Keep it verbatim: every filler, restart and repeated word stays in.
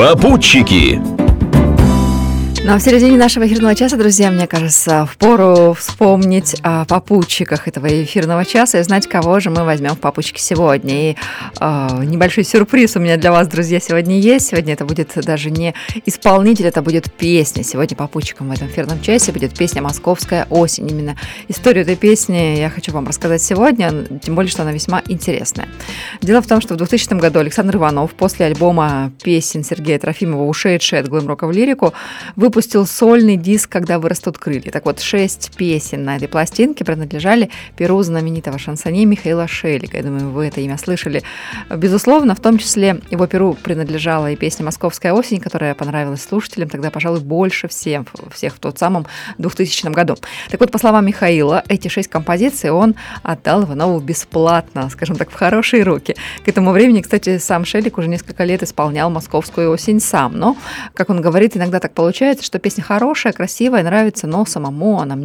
Попутчики. Ну а в середине нашего эфирного часа, друзья, мне кажется, впору вспомнить о попутчиках этого эфирного часа и знать, кого же мы возьмем в попутчики сегодня. И э, небольшой сюрприз у меня для вас, друзья, сегодня есть. Сегодня это будет даже не исполнитель, это будет песня. Сегодня попутчиком в этом эфирном часе будет песня «Московская осень». Именно историю этой песни я хочу вам рассказать сегодня, тем более, что она весьма интересная. Дело в том, что в двухтысячном году Александр Иванов после альбома песен Сергея Трофимова, ушедший от глэм-рока в лирику, выпустил сольный диск «Когда вырастут крылья». Так вот, шесть песен на этой пластинке принадлежали перу знаменитого шансонье Михаила Шеллига. Я думаю, вы это имя слышали. Безусловно, в том числе его перу принадлежала и песня «Московская осень», которая понравилась слушателям тогда, пожалуй, больше всем, всех в тот самом двухтысячном году. Так вот, по словам Михаила, эти шесть композиций он отдал Иванову бесплатно, скажем так, в хорошие руки. К этому времени, кстати, сам Шеллиг уже несколько лет исполнял «Московскую осень» сам. Но, как он говорит, иногда так получается, что песня хорошая, красивая, нравится, но самому она мне